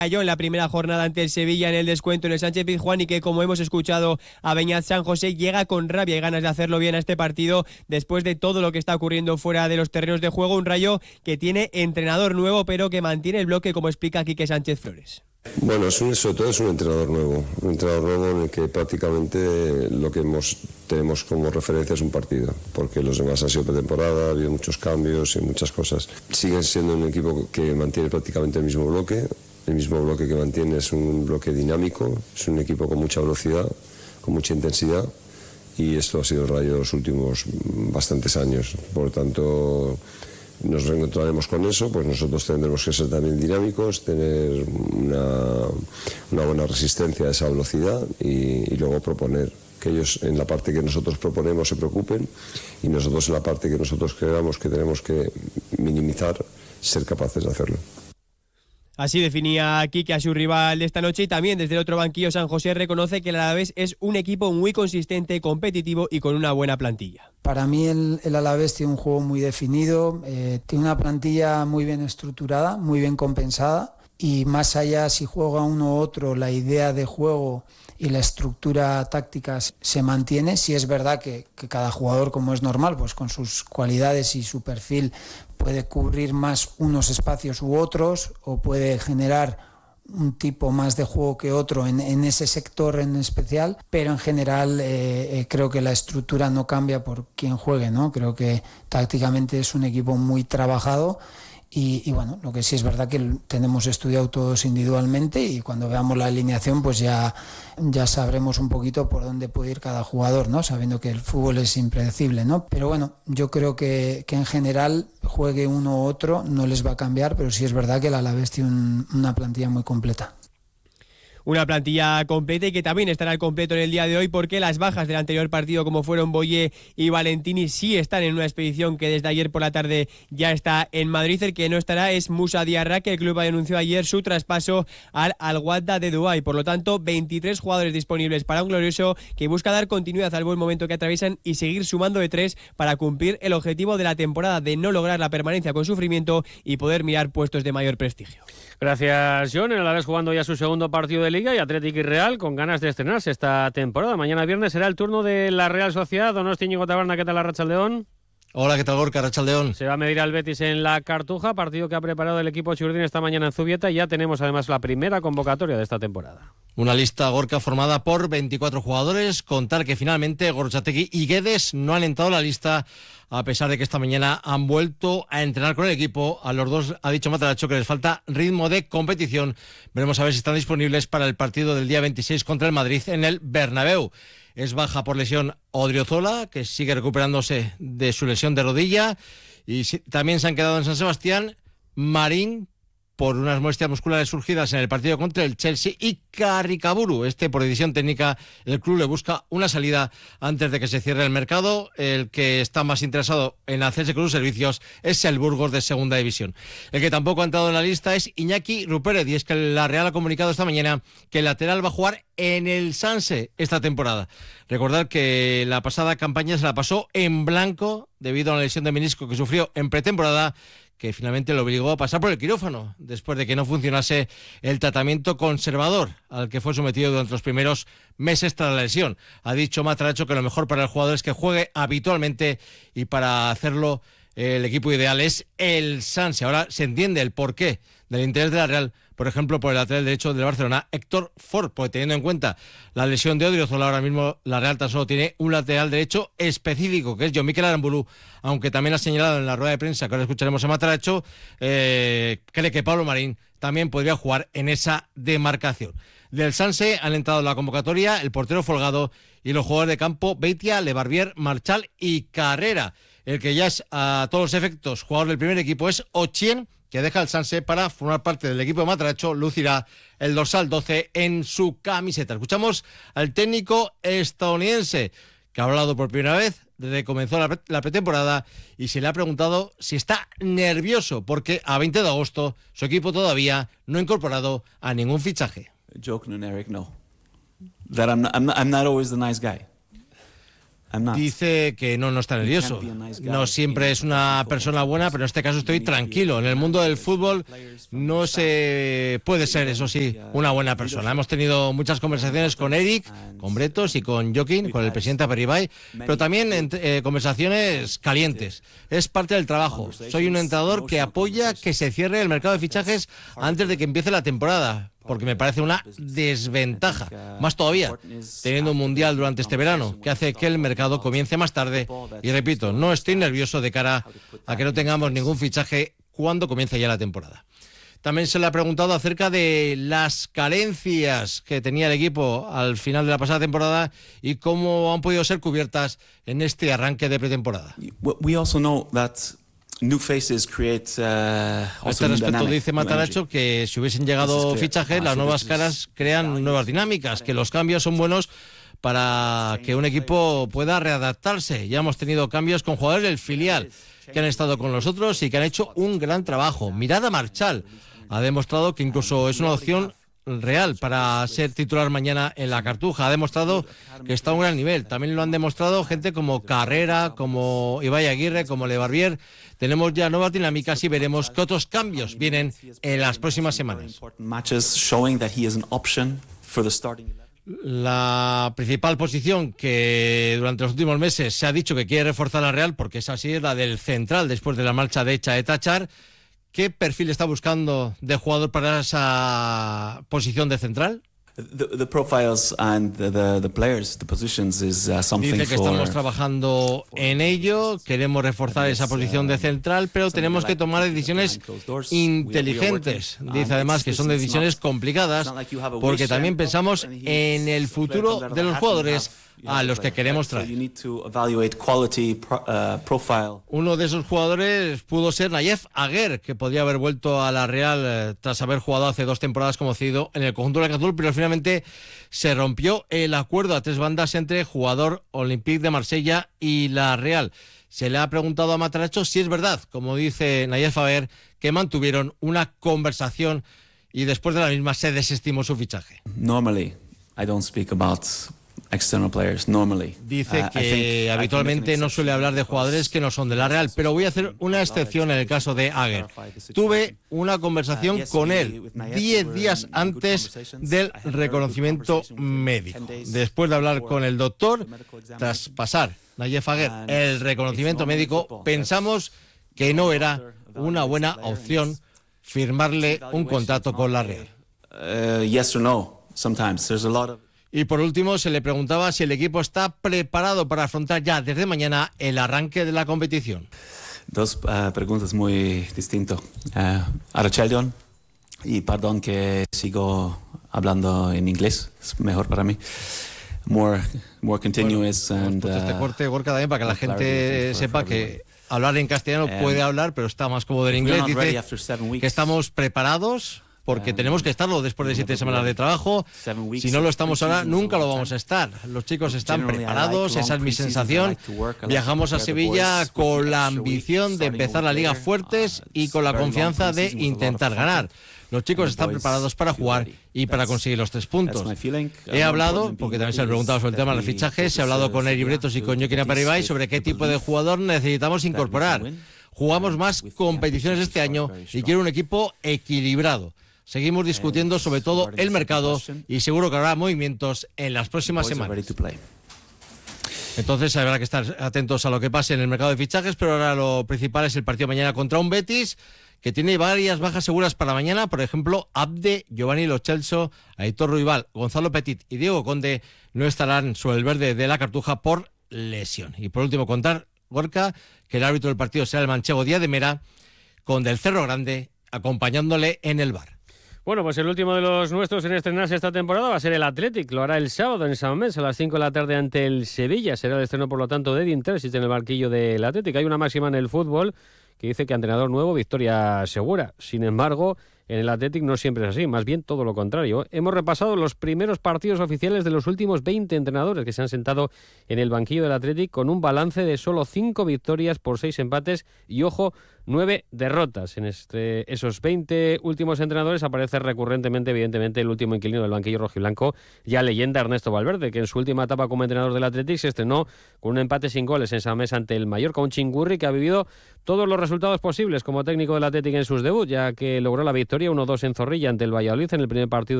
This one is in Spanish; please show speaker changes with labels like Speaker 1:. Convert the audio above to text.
Speaker 1: en la primera jornada ante el Sevilla en el descuento en el Sánchez Pizjuán y que, como hemos escuchado a Beñat San José, llega con rabia y ganas de hacerlo bien a este partido después de todo lo que está ocurriendo fuera de los terrenos de juego. Un Rayo que tiene entrenador nuevo pero que mantiene el bloque, como explica Quique Sánchez Flores.
Speaker 2: Bueno, sobre todo es un entrenador nuevo en el que prácticamente lo que tenemos como referencia es un partido, porque los demás han sido pretemporada, ha habido muchos cambios y muchas cosas. Siguen siendo un equipo que mantiene prácticamente el mismo bloque que mantiene es un bloque dinámico, es un equipo con mucha velocidad, con mucha intensidad, y esto ha sido el Rayo los últimos bastantes años. Por lo tanto, nos reencontraremos con eso, pues nosotros tendremos que ser también dinámicos, tener una buena resistencia a esa velocidad y luego proponer que ellos en la parte que nosotros proponemos se preocupen y nosotros en la parte que nosotros creamos que tenemos que minimizar, ser capaces de hacerlo.
Speaker 1: Así definía Quique a su rival de esta noche, y también desde el otro banquillo San José reconoce que el Alavés es un equipo muy consistente, competitivo y con una buena plantilla.
Speaker 3: Para mí el Alavés tiene un juego muy definido, tiene una plantilla muy bien estructurada, muy bien compensada, y más allá si juega uno u otro, la idea de juego y la estructura táctica se mantiene. Sí es verdad que cada jugador, como es normal, pues con sus cualidades y su perfil puede cubrir más unos espacios u otros, o puede generar un tipo más de juego que otro en ese sector en especial, pero en general creo que la estructura no cambia por quien juegue, ¿no? Creo que tácticamente es un equipo muy trabajado. Y bueno, lo que sí es verdad que tenemos estudiado todos individualmente, y cuando veamos la alineación pues ya sabremos un poquito por dónde puede ir cada jugador, ¿no? Sabiendo que el fútbol es impredecible, ¿no? Pero bueno, yo creo que en general, juegue uno u otro, no les va a cambiar, pero sí es verdad que el Alavés tiene una plantilla muy completa.
Speaker 1: Una plantilla completa y que también estará al completo en el día de hoy, porque las bajas del anterior partido, como fueron Boyé y Valentini, sí están en una expedición que desde ayer por la tarde ya está en Madrid. El que no estará es Moussa Diarra, que el club anunció ayer su traspaso al Al-Wahda de Dubái. Por lo tanto, 23 jugadores disponibles para un glorioso que busca dar continuidad al buen momento que atraviesan y seguir sumando de 3 para cumplir el objetivo de la temporada de no lograr la permanencia con sufrimiento y poder mirar puestos de mayor prestigio.
Speaker 4: Gracias, John. El Alavés jugando ya su segundo partido de Liga, y Atlético y Real con ganas de estrenarse esta temporada. Mañana viernes será el turno de la Real Sociedad. Donosti, Íñigo Taberna, ¿qué tal arratsaldeón?
Speaker 5: Hola, ¿qué tal, Gorka? Arratsaldeón.
Speaker 4: Se va a medir al Betis en la Cartuja, partido que ha preparado el equipo churdín esta mañana en Zubieta, y ya tenemos además la primera convocatoria de esta temporada.
Speaker 5: Una lista, Gorka, formada por 24 jugadores, contar que finalmente Gorrotxategi y Guedes no han entrado en la lista, a pesar de que esta mañana han vuelto a entrenar con el equipo. A los dos ha dicho Mataracho que les falta ritmo de competición. Veremos a ver si están disponibles para el partido del día 26 contra el Madrid en el Bernabéu. Es baja por lesión Odriozola, que sigue recuperándose de su lesión de rodilla, y también se han quedado en San Sebastián Marín, por unas molestias musculares surgidas en el partido contra el Chelsea, y Carricaburu. Por decisión técnica, el club le busca una salida antes de que se cierre el mercado. El que está más interesado en hacerse con sus servicios es el Burgos de segunda división. El que tampoco ha entrado en la lista es Iñaki Rupérez, y es que la Real ha comunicado esta mañana que el lateral va a jugar en el Sanse esta temporada. Recordar que la pasada campaña se la pasó en blanco debido a una lesión de menisco que sufrió en pretemporada, que finalmente lo obligó a pasar por el quirófano después de que no funcionase el tratamiento conservador al que fue sometido durante los primeros meses tras la lesión. Ha dicho Mataracho que lo mejor para el jugador es que juegue habitualmente, y para hacerlo el equipo ideal es el Sanse. Ahora se entiende el porqué del interés de la Real, por ejemplo, por el lateral derecho del Barcelona, Héctor Ford, porque teniendo en cuenta la lesión de Odriozola, ahora mismo la Real tan solo tiene un lateral derecho específico, que es Jon Mikel Aramburu, aunque también ha señalado en la rueda de prensa, que ahora escucharemos a Mataracho, cree que Pablo Marín también podría jugar en esa demarcación. Del Sanse han entrado en la convocatoria el portero Folgado y los jugadores de campo Beitia, Lebarbier, Marchal y Carrera. El que ya es a todos los efectos jugador del primer equipo es Ochien, que deja el Sanse para formar parte del equipo de Mataracho. Lucirá el dorsal 12 en su camiseta. Escuchamos al técnico estadounidense, que ha hablado por primera vez desde que comenzó la pretemporada, y se le ha preguntado si está nervioso porque a 20 de agosto su equipo todavía no ha incorporado a ningún fichaje.
Speaker 6: Joke, no, Eric, no. That I'm not always the nice guy.
Speaker 5: Dice que no está nervioso. No siempre es una persona buena, pero en este caso estoy tranquilo. En el mundo del fútbol no se puede ser, eso sí, una buena persona. Hemos tenido muchas conversaciones con Eric, con Bretos y con Joaquín, con el presidente Aperribay, pero también conversaciones calientes. Es parte del trabajo. Soy un entrenador que apoya que se cierre el mercado de fichajes antes de que empiece la temporada, porque me parece una desventaja, más todavía, teniendo un mundial durante este verano, que hace que el mercado comience más tarde. Y repito, no estoy nervioso de cara a que no tengamos ningún fichaje cuando comience ya la temporada. También se le ha preguntado acerca de las carencias que tenía el equipo al final de la pasada temporada y cómo han podido ser cubiertas en este arranque de pretemporada.
Speaker 6: We also know that new faces create,
Speaker 5: a este respecto dice Mataracho que si hubiesen llegado fichajes, las nuevas caras crean nuevas dinámicas, que los cambios son buenos para que un equipo pueda readaptarse. Ya hemos tenido cambios con jugadores del filial que han estado con nosotros y que han hecho un gran trabajo. Mirada Marchal ha demostrado que incluso es una opción real para ser titular mañana en la Cartuja. Ha demostrado que está a un gran nivel. También lo han demostrado gente como Carrera, como Ibai Aguirre, como Le Barbier. Tenemos ya nuevas dinámicas y veremos qué otros cambios vienen en las próximas semanas. La principal posición que durante los últimos meses se ha dicho que quiere reforzar la Real, porque es así, es la del central después de la marcha de Tachar. ¿Qué perfil está buscando de jugador para esa posición de central?
Speaker 6: The profiles and the players, the positions is something.
Speaker 5: Dice que estamos trabajando en ello, queremos reforzar esa posición de central, pero tenemos que tomar decisiones inteligentes. Dice además que son decisiones complicadas porque también pensamos en el futuro de los jugadores a los que queremos traer. Uno de esos jugadores pudo ser Nayef Aguer, que podría haber vuelto a la Real tras haber jugado hace 2 temporadas como cedido en el conjunto de la Azul, pero finalmente se rompió el acuerdo a 3 bandas entre jugador Olympique de Marsella y la Real. Se le ha preguntado a Mataracho si es verdad, como dice Nayef Aguer, que mantuvieron una conversación y después de la misma se desestimó su fichaje.
Speaker 6: Normally, I don't speak about external players, normally.
Speaker 5: Dice que habitualmente no suele hablar de jugadores que no son de la Real, pero voy a hacer una excepción en el caso de Aguer. Tuve una conversación con él 10 días antes del reconocimiento médico. Después de hablar con el doctor, tras pasar Nayef Aguer el reconocimiento médico, pensamos que no era una buena opción firmarle un contrato con la Real.
Speaker 6: Yes or no, sometimes there's a lot of.
Speaker 5: Y por último, se le preguntaba si el equipo está preparado para afrontar ya desde mañana el arranque de la competición.
Speaker 6: 2 preguntas muy distintas. Aracelion, y perdón que sigo hablando en inglés, es mejor para mí. More continuous.
Speaker 5: Bueno,
Speaker 6: and
Speaker 5: este corte, Gorka, también para que la gente sepa que hablar en castellano puede hablar, pero está más cómodo en inglés. Dice que estamos preparados, porque tenemos que estarlo después de 7 semanas de trabajo. Si no lo estamos ahora, nunca lo vamos a estar. Los chicos están preparados, esa es mi sensación. Viajamos a Sevilla con la ambición de empezar la liga fuertes y con la confianza de intentar ganar. Los chicos están preparados para jugar y para conseguir los 3 puntos. He hablado, porque también se me ha preguntado sobre el tema del fichaje, he hablado con Eric Bretos y con Joaquín Aperribay sobre qué tipo de jugador necesitamos incorporar. Jugamos más competiciones este año y quiero un equipo equilibrado. Seguimos discutiendo sobre todo el mercado y seguro que habrá movimientos en las próximas semanas. Entonces habrá que estar atentos a lo que pase en el mercado de fichajes, pero ahora lo principal es el partido mañana contra un Betis que tiene varias bajas seguras para mañana. Por ejemplo, Abde, Giovanni Lo Celso, Aitor Ruibal, Gonzalo Petit y Diego Conde no estarán sobre el verde de la Cartuja por lesión. Y por último contar, Gorka, que el árbitro del partido será el manchego Díaz de Mera, con Del Cerro Grande acompañándole en el bar.
Speaker 4: Bueno, pues el último de los nuestros en estrenarse esta temporada va a ser el Athletic. Lo hará el sábado en San Mamés a las 5 de la tarde ante el Sevilla. Será el estreno, por lo tanto, de Edin Terzic en el banquillo del Athletic. Hay una máxima en el fútbol que dice que entrenador nuevo, victoria segura. Sin embargo, en el Athletic no siempre es así, más bien todo lo contrario. Hemos repasado los primeros partidos oficiales de los últimos 20 entrenadores que se han sentado en el banquillo del Athletic con un balance de solo 5 victorias por 6 empates y, ojo, 9 derrotas. En esos 20 últimos entrenadores aparece recurrentemente, evidentemente, el último inquilino del banquillo rojiblanco, ya leyenda, Ernesto Valverde, que en su última etapa como entrenador del Athletic se estrenó con un empate sin goles en Samamés ante el Mallorca, un Chingurri que ha vivido todos los resultados posibles como técnico del Athletic en sus debuts, ya que logró la victoria 1-2 en Zorrilla ante el Valladolid en el primer partido